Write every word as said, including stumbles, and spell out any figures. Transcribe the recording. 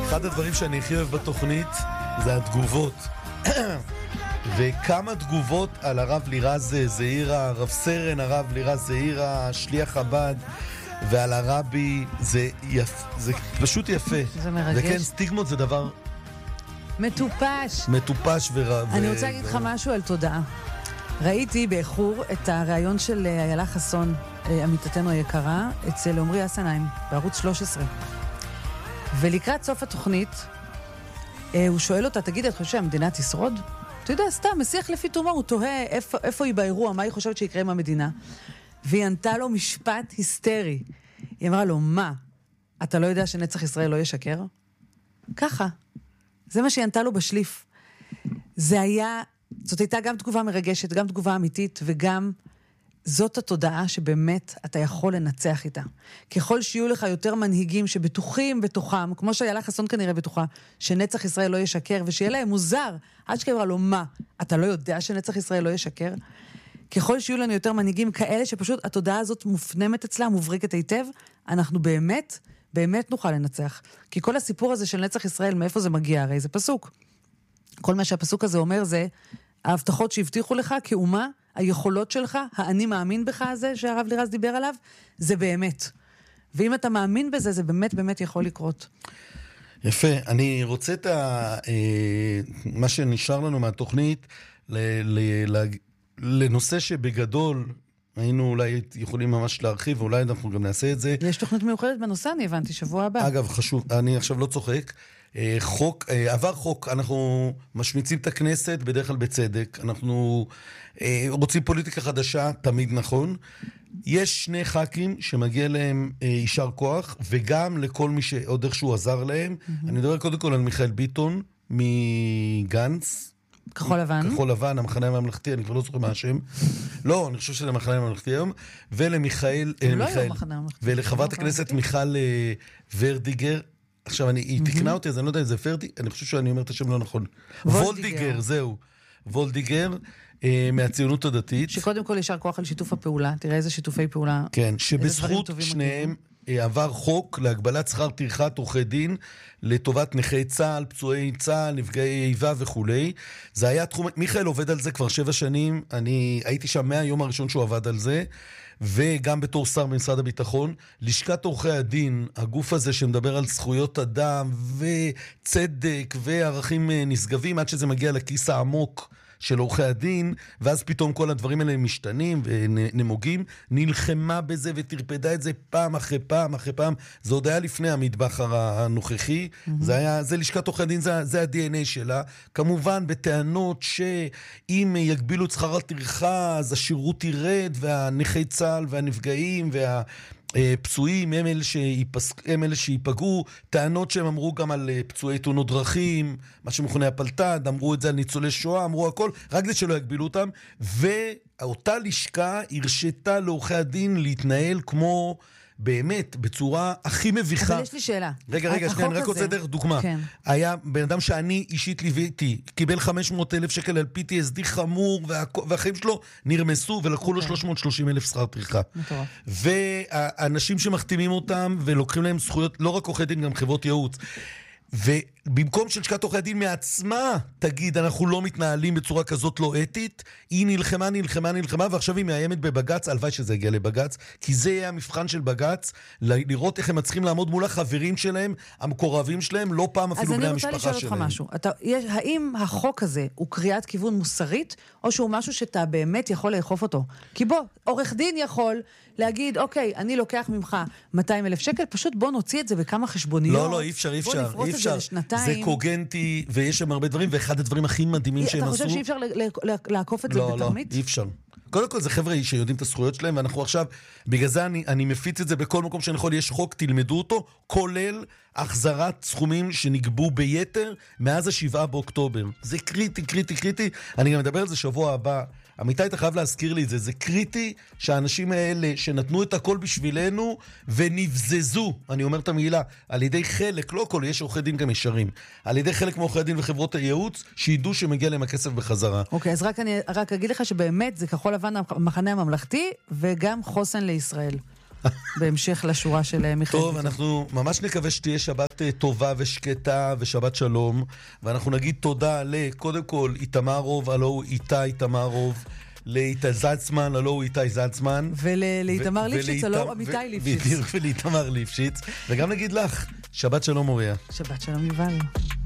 אחד הדברים שאני הכי אוהב בתוכנית זה התגובות. וכמה תגובות על הרב לירז זעירה, רב סרן הרב לירז זעירה, שליח חב"ד, ועל הרבי, זה, יפ, זה פשוט יפה. זה מרגש. וכן, סטיגמות זה דבר מטופש. מטופש ורב. אני רוצה להגיד לך משהו על תודעה. ראיתי באיחור את הרעיון של איילה חסון, עמיתתנו היקרה, אצל עומרי אסנהיים, בערוץ שלוש עשרה. ולקראת סוף התוכנית, הוא שואל אותה, תגיד, את חושבת שהמדינה תשרוד? אתה יודע, סתם, משיח לפי תומו, הוא תוהה איפה, איפה היא באירוע, מה היא חושבת שיקרה עם המדינה. והיא ענתה לו משפט היסטרי. היא אמרה לו, מה? אתה לא יודע שנצח ישראל לא ישקר? ככה. זה מה שהיא ענתה לו בשליף. זה היה, זאת הייתה גם תגובה מרגשת, גם תגובה אמיתית, וגם זאת התודעה שבאמת אתה יכול לנצח איתה. ככל שיהיו לך יותר מנהיגים שבטוחים בתוכם, כמו שאיילה חסון כנראה בטוחה, שנצח ישראל לא ישקר, ושיהיה להם מוזר, עד שכברה לו, מה? אתה לא יודע שנצח ישראל לא ישקר? ככל שיהיו לנו יותר מנהיגים כאלה, שפשוט התודעה הזאת מופנמת אצלה, מובריקת היטב, אנחנו באמת, באמת נוכל לנצח. כי כל הסיפור הזה של נצח ישראל, מאיפה זה מגיע? הרי זה פסוק. כל מה שהפסוק הזה אומר זה, ההבטחות שהבטיחו לך כאומה, היכולות שלך, האני מאמין בך הזה שהרב לירז דיבר עליו, זה באמת. ואם אתה מאמין בזה, זה באמת באמת יכול לקרות. יפה. אני רוצה את ה, מה שנשאר לנו מהתוכנית, ל, ל, ל, לנושא שבגדול, היינו אולי יכולים ממש להרחיב, ואולי אנחנו גם נעשה את זה. יש תוכנית מיוחדת בנושא, אני הבנתי, שבוע הבא. אגב, חשוב, אני עכשיו לא צוחק, חוק, עבר חוק, אנחנו משמיצים את הכנסת בדרך כלל בצדק, אנחנו רוצים פוליטיקה חדשה, תמיד נכון. יש שני ח"כים שמגיע להם יישר כוח, וגם לכל מי שעוד איכשהו עזר להם. אני מדבר קודם כל על מיכאל ביטון, מגנץ. כחול לבן. כחול לבן, המחנה הממלכתי, אני כבר לא זוכר מה השם. לא, אני חושב שזה המחנה הממלכתי היום. ולמיכאל, לא היום מחנה הממלכתי. ולחברת הכנסת מיכל ורדיגר, עכשיו, אני, היא תקנה אותי, אז אני לא יודע אם זה פרדי, אני חושב שאני אומר את השם לא נכון. וולדיגר, זהו. וולדיגר, מהציונות הדתית. שקודם כל ישר כוח על שיתוף הפעולה, תראה איזה שיתופי פעולה. כן, שבזכות שניהם עבר חוק להגבלת שכר טרחת עורכי דין, לטובת נכי צה"ל, פצועי צה"ל, נפגעי איבה וכו'. זה היה תחום, מיכאל עובד על זה כבר שבע שנים, אני הייתי שם מהיום הראשון שהוא עבד על זה, וגם בתור שר במשרד הביטחון, לשכת עורכי הדין, הגוף הזה שמדבר על זכויות אדם וצדק וערכים נשגבים, עד שזה מגיע לכיס העמוק של עורכי הדין, ואז פתאום כל הדברים האלה משתנים ונמוגים, נלחמה בזה ותרפדה את זה פעם אחרי פעם אחרי פעם. זה עוד היה לפני המטבח הנוכחי, mm-hmm. זה היה, זה לשכת עורכי הדין, זה, זה ה-די אן איי שלה, כמובן בטענות שאם יגבילו את שכר הטרחה, אז השירות ירד, והנכי צה"ל והנפגעים וה... פצועים הם אלה, שיפס... הם אלה שיפגעו, טענות שהם אמרו גם על פצועי תאונות דרכים, מה שמכונה הפלטד, אמרו את זה על ניצולי שואה, אמרו הכל, רק זה שלא יגבילו אותם, ואותה לשכה הרשתה לעורכי הדין להתנהל כמו באמת, בצורה הכי מביכה. אבל יש לי שאלה. רגע, רגע, שנייה, אני רק רוצה דרך דוגמה. כן. היה בן אדם שאני אישית ליוויתי, קיבל חמש מאות אלף שקל על פי טי אס די חמור, וה... והחיים שלו נרמסו, ולקחו לו שלוש מאות ושלושים אלף שכר טרחה. מטורף. והאנשים שמחתימים אותם, ולוקחים להם זכויות, לא רק עורכי דין, גם חברות ייעוץ. ובמקום של לשכת עורכי הדין מעצמה תגיד, אנחנו לא מתנהלים בצורה כזאת לא אתית, היא נלחמה, נלחמה, נלחמה, ועכשיו היא מאיימת בבגץ, הלוואי שזה יגיע לבגץ, כי זה יהיה המבחן של בגץ, לראות איך הם צריכים לעמוד מול החברים שלהם, המקורבים שלהם, לא פעם אפילו בני המשפחה שלהם. אז אני רוצה לשאול אותך משהו, אתה, יש, האם החוק הזה הוא קריאת כיוון מוסרית, או שהוא משהו שאתה באמת יכול לאכוף אותו? כי בוא, עורך דין יכול להגיד, אוקיי, אני לוקח ממך מאתיים אלף שקל, פשוט בוא נוציא את זה בכמה חשבוניות. לא, לא, אי אפשר, אי אפשר, אי אפשר. זה קוגנטי, ויש שם הרבה דברים, ואחד הדברים הכי מדהימים שהם עשו... אתה חושב שאי אפשר לעקוף את זה בתרמית? לא, לא, אי אפשר. קודם כל זה חבר'ה שיודעים את הזכויות שלהם, ואנחנו עכשיו, בגלל זה אני, אני מפיץ את זה בכל מקום שאני יכול, יש חוק, תלמדו אותו, כולל החזרת סכומים שנגבו ביתר מאז השבעה באוקטובר. זה קריטי, קריטי, קריטי. אני גם מדבר על זה שבוע הבא. עמיתי, אתה חייב להזכיר לי את זה. זה קריטי שהאנשים האלה שנתנו את הכל בשבילנו ונבזזו, אני אומר את המילה, על ידי חלק, לא כל, יש עורכי דין גם ישרים, על ידי חלק מעורכי דין וחברות הייעוץ, שידעו שמגיע להם הכסף בחזרה. אוקיי, אז רק אני רק אגיד לך שבאמת זה כחול לבן המחנה הממלכתי, וגם חוסן לישראל. בהמשך לשורה של מיכאל. טוב, אנחנו ממש נקווה שתהיה שבת טובה ושקטה ושבת שלום, ואנחנו נגיד תודה לקודם כל איתמרוב, הלא הוא איתי איתמרוב, לאיתי זלצמן, הלא הוא איתי זלצמן. ולאיתמר ליפשיץ, הלא הוא אמיתי ליפשיץ. ולאיתמר ליפשיץ. וגם נגיד לך, שבת שלום אוריה. שבת שלום יובל.